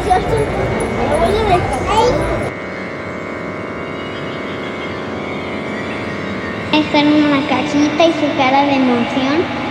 Me voy a descansar. Está en una cajita y su cara de emoción.